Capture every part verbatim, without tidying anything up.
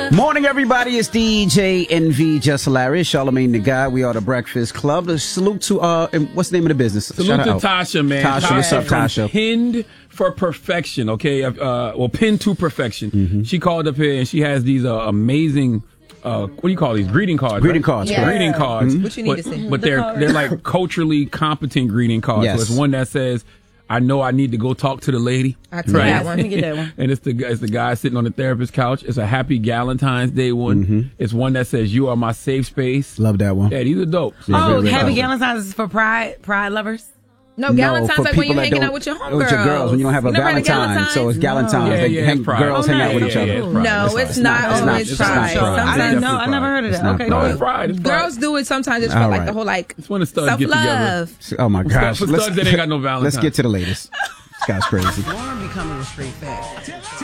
Morning, everybody. It's D J N V, Just Hilarious, Charlamagne the Guy. We are the Breakfast Club. A salute to, uh, what's the name of the business? Salute Shout to out. Tasha, man. Tasha, Tasha, what's up, Tasha? Pinned for Perfection, okay? Uh, well, Pinned to Perfection. Mm-hmm. She called up here and she has these uh, amazing, uh, what do you call these? Greeting cards. Greeting right? cards. Yeah. Greeting Greeting cards. Mm-hmm. What you need but, to see. But The they're, card. they're like culturally competent greeting cards. Yes. So it's one that says, I know I need to go talk to the lady. I took Right. that one. Let me get that one. And it's the it's the guy sitting on the therapist's couch. It's a Happy Galentine's Day one. Mm-hmm. It's one that says, you are my safe space. Love that one. Yeah, these are dope. Yeah, Oh, very, very Happy dope. Galentine's is for pride, pride lovers. No, No, Galentine's for like when people you're that hanging don't- out with your homegirls. with your girls, when you don't have a You never had Valentine. So it's Galentine's. Yeah, They yeah, hang, it's pride. girls Oh, hang out with nice. each other. Yeah, yeah, it's pride. No, It's it's not. not It's not- always it's not pride. pride. I Sometimes didn't know. I never heard of It's that. not Okay, pride. No, go it's ahead. pride. It's pride. girls do it sometimes just for All like right. the whole like It's when the studs get together. self-love. Oh, my gosh. For Let's- studs that ain't got no Valentine. Let's get to the latest. This guy's crazy. Lauren becoming a straight fact.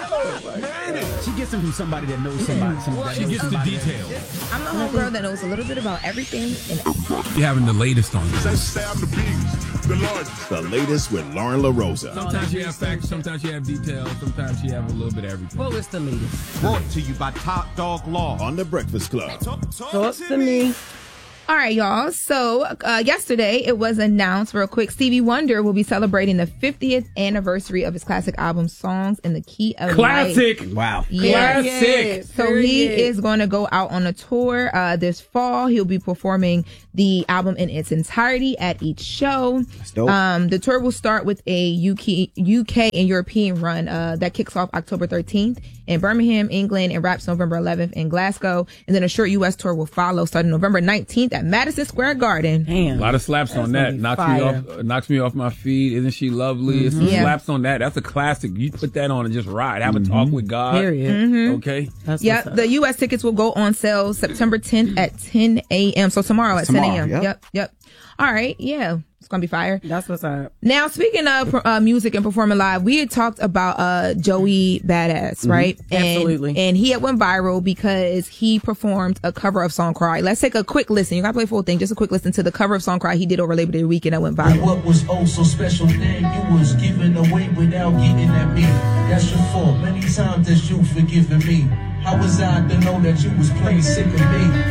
She gets them from somebody that knows somebody. somebody She gets the details. I'm the homegirl that knows a little bit about everything. And You having the latest on this. The latest with Lauren LaRosa. Sometimes you have facts, sometimes you have details, sometimes you have a little bit of everything. What was the latest? Brought to you by Top Dog Law. On the Breakfast Club. Talk to me. all right, y'all. So uh, yesterday it was announced real quick. Stevie Wonder will be celebrating the fiftieth anniversary of his classic album "Songs in the Key of Life." Classic. Wow. Yes. Classic. So he is going to go out on a tour uh, this fall. He'll be performing the album in its entirety at each show. That's dope. Um, the tour will start with a U K, U K and European run uh, that kicks off October thirteenth in Birmingham, England, and wraps November eleventh in Glasgow. And then a short U S tour will follow starting November nineteenth at Madison Square Garden. Damn. A lot of slaps That's on gonna that. be Knocks fire. me off. Uh, knocks me off my feet. Isn't she lovely? It's some Yeah. slaps on that. That's a classic. You put that on and just ride. Have a talk with God. Period. Okay. That's Yeah, what's up. the U S tickets will go on sale September tenth at ten a.m. So tomorrow at Tomorrow, ten a.m. yep. Yep, yep. All right, yeah. It's going to be fire. That's what's up. Now, speaking of uh, music and performing live, we had talked about uh, Joey Badass, right? And, Absolutely. And he had went viral because he performed a cover of Song Cry. Let's take a quick listen. You got to play the full thing. Just a quich listen to the cover of Song Cry he did over Labor Day weekend that went viral. What was oh so special then you was giving away without getting at me. That's your fault. Many times that you forgiven me. How was I to know that you was plain sick of me?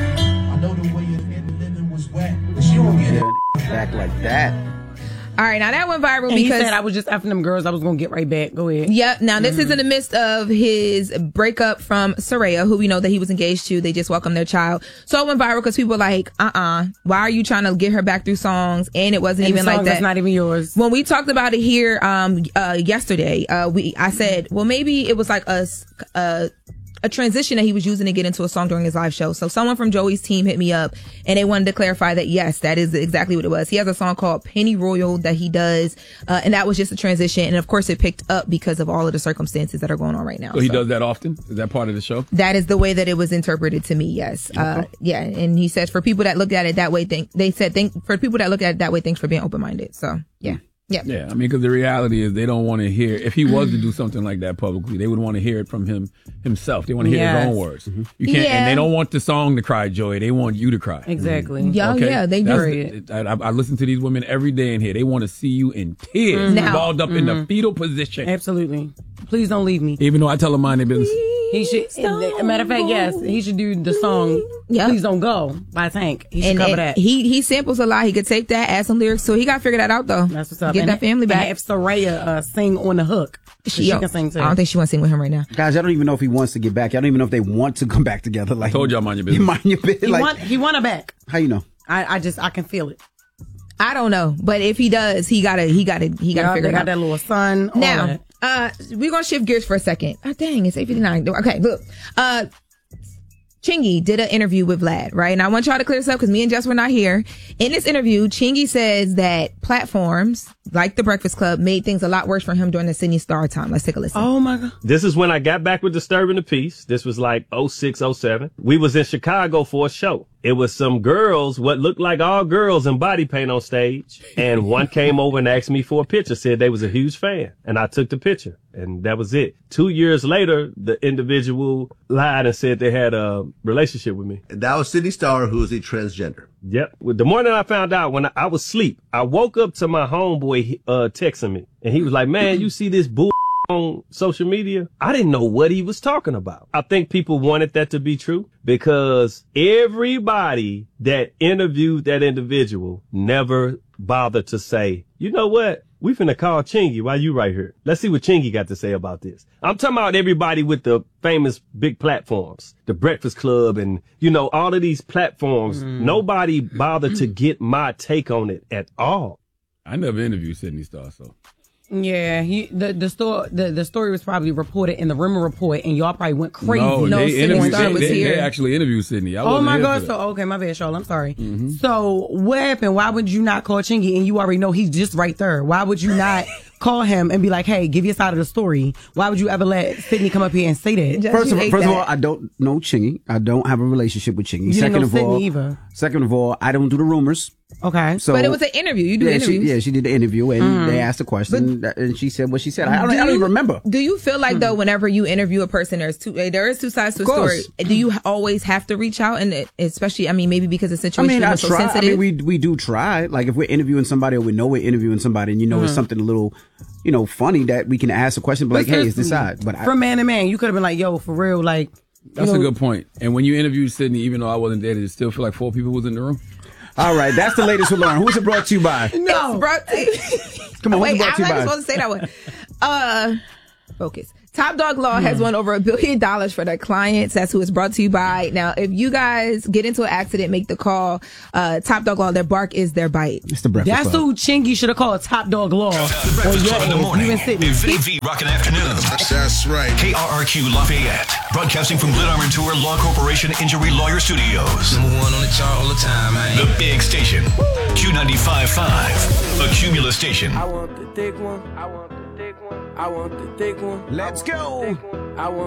I know the way your living was whack, but you don't get it. Back like that. All right, now that went viral And he because... said I was just after them girls. I was going to get right back. Go ahead. Yep. Now, this is in the midst of his breakup from Soraya, who we know that he was engaged to. They just welcomed their child. So it went viral because people were like, uh-uh, why are you trying to get her back through songs? And it wasn't And even the like song that. that's not even yours. When we talked about it here um uh yesterday, uh we I said, well, maybe it was like a a a transition that he was using to get into a song during his live show. So someone from Joey's team hit me up and they wanted to clarify that yes, that is exactly what it was. He has a song called Penny Royal that he does, uh, and that was just a transition. And of course, it picked up because of all of the circumstances that are going on right now. So he So does that often? Is that part of the show? that is the way that it was interpreted to me. Yes. Uh, yeah. And he says for people that look at it that way, think they said think for people that look at it that way, thanks for being open minded. So yeah. Yeah. Yeah, I mean, because the reality is they don't want to hear. If he was to do something like that publicly, they would want to hear it from him himself. They want to hear Yes. his own words. You can't, Yeah. and they don't want the song to cry joy. They want you to cry. Exactly. Yeah, Okay? yeah, they do. That's the- I, I I listen to these women every day in here. They want to see you in tears, Now- balled up in the fetal position. Absolutely. Please don't leave me. Even though I tell them mind their business. He should, a matter of fact, yes, he should do the song Yeah. Please Don't Go by Tank. He should And, cover and that. he he samples a lot. He could take that, add some lyrics. So he got to figure that out though. That's what's up. Get And that family and back. Have Soraya uh, sing on the hook. She, yo, can sing too. I don't think she wants to sing with him right now. Guys, I don't even know if he wants to get back. I don't even know if they want to come back together. Like, Told y'all mind your business. Mind your business. he, Like, want, he want her back. how you know? I, I just, I can feel it. I don't know, but if he does, he gotta he gotta he gotta Yeah, figure they it got out. that little son. all Now, that. uh, we're gonna shift gears for a second. Oh, dang, it's eight fifty-nine. Okay, look. Uh, Chingy did an interview with Vlad, right? And I want y'all to clear this up because me and Jess were not here. In this interview, Chingy says that platforms like The Breakfast Club made things a lot worse for him during the Sydney Star time. Let's take a listen. Oh my God. This is when I got back with Disturbing the Peace. This was like oh six, oh seven. We was in Chicago for a show. It was some girls, what looked like all girls in body paint on stage. And one came over and asked me for a picture, said they was a huge fan. And I took the picture. And that was it. Two years later, the individual lied and said they had a relationship with me. And that was Sydney Star, who is a transgender. Yep. Well, the morning I found out, when I, I was asleep, I woke up to my homeboy uh, texting me. And he was like, man, you see this bull on social media, I didn't know what he was talking about. I think people wanted that to be true because everybody that interviewed that individual never bothered to say, you know what? We finna call Chingy while you right here. Let's see what Chingy got to say about this. I'm talking about everybody with the famous big platforms, the Breakfast Club and, you know, all of these platforms. Mm. Nobody bothered to get my take on it at all. I never interviewed Sydney Star, so. Yeah, he the the story the, the story was probably reported in the Rimmer Report, and y'all probably went crazy. No, no they, interviewed, they, was they, here. they actually interviewed Sydney. I oh my here God! for So that. okay, my bad, Charlotte. I'm sorry. Mm-hmm. So what happened? Why would you not call Chingy, and you already know he's just right there? Why would you not call him and be like, "Hey, give your side of the story"? Why would you ever let Sydney come up here and say that? First of, first of all, I don't know Chingy. I don't have a relationship with Chingy. You second didn't know of all, Sydney either. Second of all, I don't do the rumors. Okay. So, but it was an interview. You do yeah, interviews. She, yeah, she did the interview, and Mm. they asked a question, but, and she said what she said. I don't, do I don't you, even remember. Do you feel like, though, whenever you interview a person, there's two, there is two sides to a story. Do you always have to reach out? And it, especially, I mean, maybe because the I situation mean, I is so try. sensitive. I mean, we we do try. Like if we're interviewing somebody, or we know we're interviewing somebody, and you know Mm. it's something a little, you know, funny that we can ask a question, but like, hey, it's this side. But I, from man to man, you could have been like, "Yo, for real, like." That's know, a good point. And when you interviewed Sydney, even though I wasn't there, did it still feel like four people was in the room? All right, that's the latest with Lauren. Who's it brought to you by? No. It's brought to, Come on, who's wait, it brought I'm to you not by? even supposed to say that one. Uh, focus. Top Dog Law has won over a billion dollars for their clients. That's who it's brought to you by. Now, if you guys get into an accident, make the call. Uh, Top Dog Law, their bark is their bite. It's the Breakfast That's Club. who Chingy should have called Top Dog Law. The Breakfast Club in the morning. Infinity V Rockin' Afternoons. That's right. K R R Q Lafayette. Broadcasting from Glen Arm and Tour Law Corporation Injury Lawyer Studios. Number one on the chart all the time, man. The big station. Q ninety-five point five. A Cumulus station. I want the thick one. I want the thick one. I want the thick one. Let's go. I want